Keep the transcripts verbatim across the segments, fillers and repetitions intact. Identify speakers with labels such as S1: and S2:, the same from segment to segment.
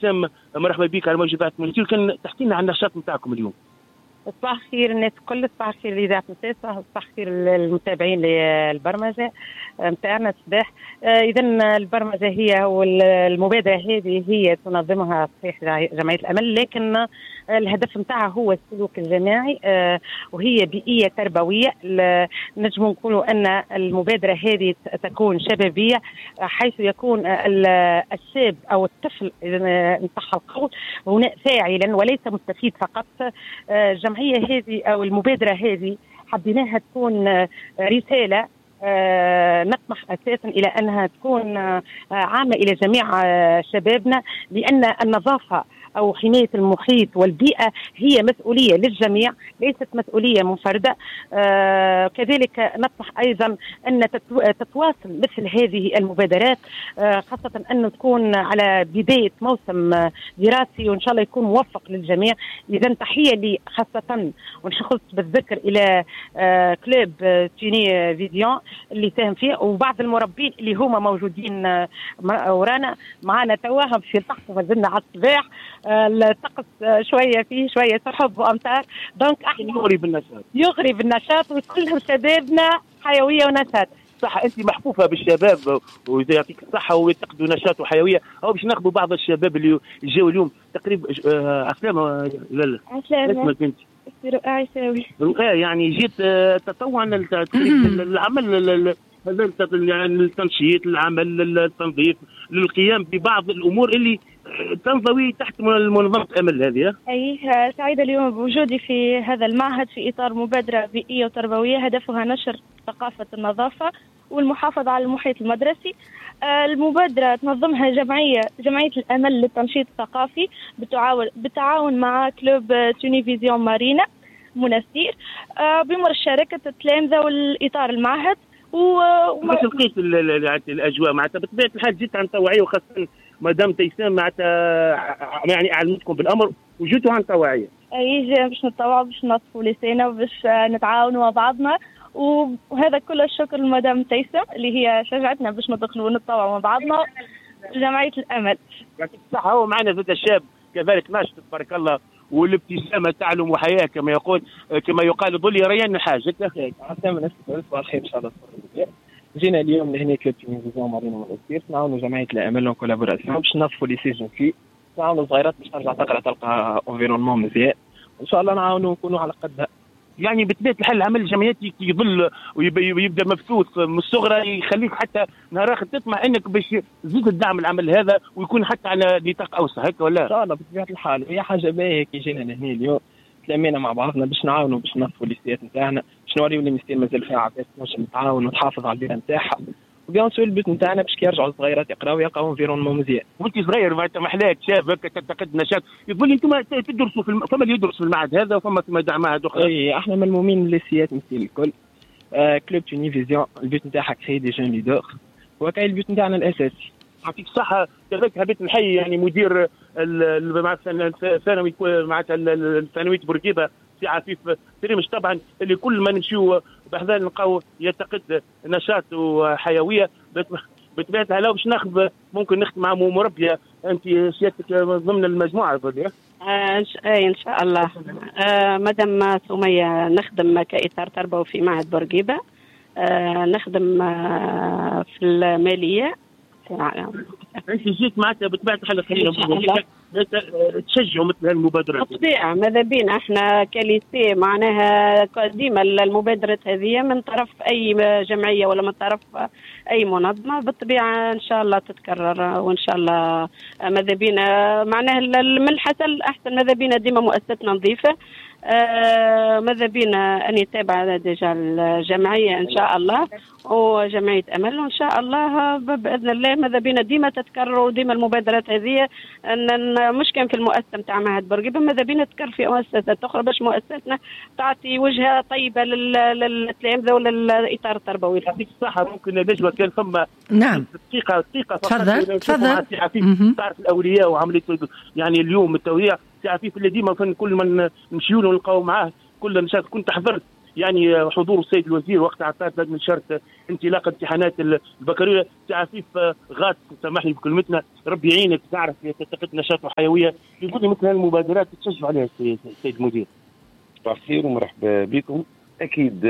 S1: ابتسام مرحبا بك على موجة إذاعة مونتير. كان تحكي لنا عن النشاط نتاعكم اليوم.
S2: صباح الخير الناس الكل، صباح الخير لإذاعة مسيسة، صباح الخير للمتابعين للبرمجة نتاعنا الصباح. إذا البرمجة هي والمبادرة هذه هي تنظمها صحيح جمعية الأمل، لكن الهدف نتاعها هو السلوك الجماعي وهي بيئية تربوية. نجم نقولوا أن المبادرة هذه تكون شبابية، حيث يكون الشاب أو الطفل إذا انصح القول هنا فاعلا وليس مستفيد فقط. الجمعية هذه أو المبادرة هذه حبيناها تكون رسالة آه نطمح أساسا إلى أنها تكون آه عامة إلى جميع آه شبابنا، لأن النظافة أو حماية المحيط والبيئة هي مسؤولية للجميع ليست مسؤولية منفردة. آه كذلك نطمح أيضا أن تتواصل مثل هذه المبادرات، آه خاصة أن تكون على بداية موسم دراسي وإن شاء الله يكون موفق للجميع. إذا تحية لي خاصة ونخص بالذكر إلى آه كلوب توني فيديون اللي ساهم فيه، وبعض المربين اللي هما موجودين آه ورانا معنا تواهم في الطقس وزلنا على الصباح. الطقس شويه فيه شويه سحب وامطار، دونك احنا
S1: يغري بالنشاط
S2: يغري بالنشاط وكلهم شبابنا حيويه ونشاط.
S1: صح، انت محفوفه بالشباب ويعطيك الصحه ويعتقدوا نشاط وحيويه. هو باش ناخذوا بعض الشباب اللي جاوا اليوم تقريبا. عسلامه. لا لا
S3: اسمك
S1: انت؟
S3: رؤى عيساوي.
S1: رؤى، يعني جيت تطوعا العمل يعني التنشيط، العمل، التنظيف، للقيام ببعض الامور اللي تنضوي تحت منظمه امل هذه.
S3: اي سعيده اليوم بوجودي في هذا المعهد في اطار مبادره بيئيه وتربويه هدفها نشر ثقافه النظافه والمحافظه على المحيط المدرسي. المبادره تنظمها جمعيه جمعيه الامل للتنشيط الثقافي بالتعاون بالتعاون مع كلوب توني فيزيون مارينا منستير بمشاركه التلامذه والاطار المعهد.
S1: وما لقيت الاجواء معناتها بطبيعه الحال جيت عن توعيه، وخاصه مدام تيسام معناتها يعني اعلمتكم بالامر وجيتوا عن توعيه.
S3: اي باش نتطوعوا باش نصفوا لساننا وباش نتعاونوا مع بعضنا، وهذا كل الشكر لمدام تيسام اللي هي شجعتنا باش ندخلوا ونتطوعوا مع بعضنا جمعيه الامل.
S1: يعطيك الصحه. هو معنا زاد الشاب كذلك ناشط تبارك الله، والابتسامه تعلم وحياه كما يقول كما يقال ظل ريان الحاج.
S4: عسلامة نفسك صباح الخير ان شاء الله. جينا اليوم لهنا كلوب توني فيزيون مارينا منستير نعاونوا جمعيه الامل وكولابوراسيون باش نصفوا لي سيزون في نعاونوا صغيرات باش ترجع تقرا تلقى انفيرونمون مزيان، وان شاء الله نعاونوا نكونوا على قدها.
S1: يعني بطبيعه الحال العمل الجمعياتي يظل ويبدا مبثوث من الصغرى، يخليك حتى نهار اخر تطمع انك باش تزيد الدعم العمل هذا ويكون حتى على نطاق اوسع هكا ولا؟
S4: ان شاء الله بطبيعه الحال هي حاجه باهيه كي جينا لهنا اليوم تلامينا مع بعضنا باش نعاونوا باش نصفوا ليستيات نتاعنا باش نوريو الميستير مازال فيها عباد باش نتعاون وتحافظ على البيئه نتاعها، وبيان سو البيت نتاعنا باش كي يرجعوا الصغيرات يقراو يلقاو انفيرونمون مزيان.
S1: وانت صغير معناتها محلاك شاب هكا تعتقد نشاط، يقول لي انتم تدرسوا في الم... فما اللي يدرس في المعهد هذا وفما في معهد اخرى.
S4: اي احنا ملمومين للسيات مثل الكل. آه كلوب توني فيزيون البيت نتاعها كري دي جون ليدور وكاين البيت نتاعنا الاساسي.
S1: يعطيك الصحه. كذلك حبيت نحيي يعني مدير الثانوي معناتها الثانويه بورقيبه سي عفيف تريمش طبعا، اللي كل ما نمشيو بحذا نلقاو يعتقد نشاط وحيويه. بطبيعه الحال باش ناخذ ممكن نختم مع مربيه انت سيادتك ضمن المجموعه هذه.
S2: آه اي ان شاء الله. آه مدام سميه نخدم كاطار تربوي في معهد بورقيبه، آه نخدم آه في الماليه.
S1: انت جيت معناتها بطبيعه الحال خلينا تشجعوا مثل هالمبادرات.
S2: بالطبيعه ماذا بينا احنا كليسي معناها ديما المبادرات هذه من طرف اي جمعيه ولا من طرف اي منظمه بالطبيعه ان شاء الله تتكرر، وان شاء الله ماذا بينا معناها من الحسن احسن. ماذا بينا ديما مؤسستنا نظيفه. آه ماذا بينا أن يتابع ديجا الجمعية إن شاء الله وجمعية أمل، وإن شاء الله بإذن الله ماذا بينا ديما تتكرر وديما المبادرات هذه أن مش كان في المؤسسة متاع معهد بورقيبة، ماذا بينا تكرر في مؤسسات أخرى باش مؤسساتنا تعطي وجهة طيبة للتلامذة وللإطار التربوي.
S1: يعطيك الصحة. ممكن نجوى كان ثم
S5: نعم
S1: دقيقة دقيقة
S5: تفضل تفضل.
S1: تعرف الأولياء وعملية يعني اليوم التوعية عفيف اللي ديما كل ما نمشيو له نلقاو معاه كل نشاط. كنت حضرت يعني حضور السيد الوزير وقت اعطات لجنه شرط انطلاق امتحانات البكالوريا. سي عفيف غاط سامحني بكلمتنا، ربي يعينك، تعرف تعتقد نشاط وحيويه، يقول لي مثل هالمبادرات تشجع عليها السيد المدير.
S5: صباح الخير ومرحبا بكم. اكيد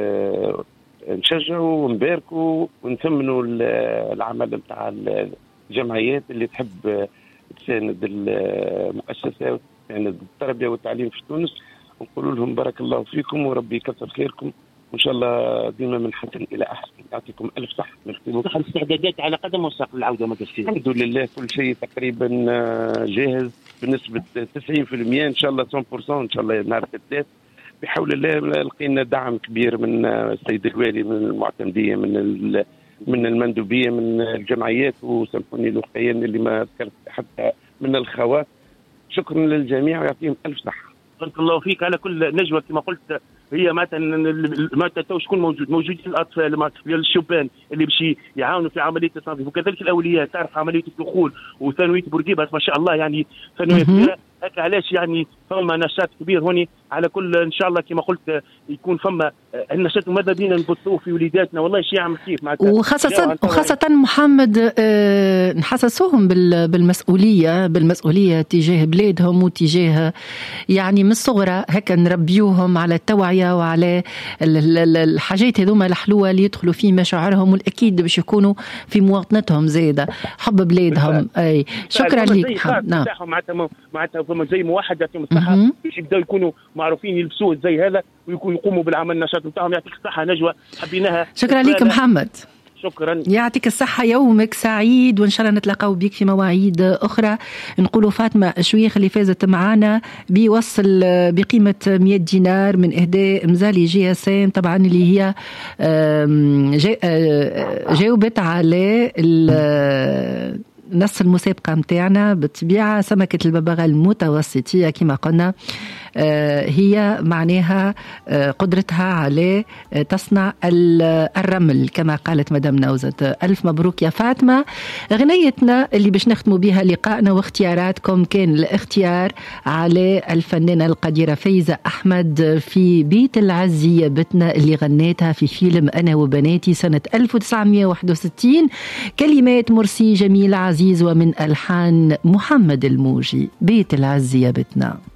S5: نشجعوا ونباركوا ونثمنوا العمل نتاع الجمعيات اللي تحب تساند المؤسسات وتساند التربيه والتعليم في تونس، ونقول لهم بارك الله فيكم وربي يكثر خيركم وان شاء الله ديما من حسن الى احسن. يعطيكم الف صحه.
S1: صح، الاستعدادات على قدم وساق للعوده ما كثير.
S5: الحمد لله كل شيء تقريبا جاهز بنسبه تسعين بالمئة ان شاء الله مئة بالمئة ان شاء الله نهار الثلاث بحول الله. لقينا دعم كبير من السيد الوالي، من المعتمديه، من من المندوبيه، من الجمعيات، وسامحوني الوقيان اللي ما ذكرت حتى من الخوات. شكرا للجميع ويعطيهم الف صحه.
S1: بارك الله فيك على كل نجوى كما قلت. هي مثلا معناتها تو شكون موجود؟ موجودين الاطفال معناتها الشبان اللي باش يعاونوا في عمليه التنظيف، وكذلك الاولياء. تعرف عمليه الدخول وثانويه بورقيبه ما شاء الله يعني ثانويه كبيره، هكا علاش يعني فما نشاط كبير هوني على كل ان شاء الله كما قلت يكون فما النشاط. وماذا بينا نبثوه في وليداتنا والله شيء يعمل كيف معناتها،
S6: وخاصه وخاصه محمد أه نحسسوهم بالمسؤوليه بالمسؤوليه تجاه بلادهم وتجاه يعني من الصغرى هكا نربيوهم على التوعيه وعلى الحاجات هذوما الحلوه اللي يدخلوا في مشاعرهم، والاكيد باش يكونوا في مواطنتهم زاده حب بلادهم. اي شكرا لك.
S1: نعم معناتها معناتها فما زي موحده في الصحه باش يبداو يكونوا معروفين يلبسوا زي هذا ويكونوا يقوموا بالعمل النشاط نتاعهم. يعطيك الصحه نجوى، حبيناها.
S6: شكرا لك محمد.
S1: شكرا،
S6: يعطيك الصحة، يومك سعيد، وإن شاء الله نتلاقاو بيك في مواعيد أخرى. نقولوا فاطمة شويخ اللي فازت معنا بيوصل بقيمة مئة دينار من إهداء مزالي جي اس ام طبعا اللي هي جاوبت على نص المسابقة متاعنا بالطبيعة. سمكة الببغاء المتوسطية كما قلنا هي معناها قدرتها على تصنع الرمل كما قالت مدام نوزت. ألف مبروك يا فاطمة. غنيتنا اللي باش نختموا بها لقائنا واختياراتكم كان الاختيار على الفنانة القديرة فايزة أحمد في بيت العزية بتنا اللي غنيتها في فيلم أنا وبناتي سنة ألف وتسعمئة وواحد وستين. كلمات مرسي جميل عزيز ومن ألحان محمد الموجي. بيت العزية بتنا.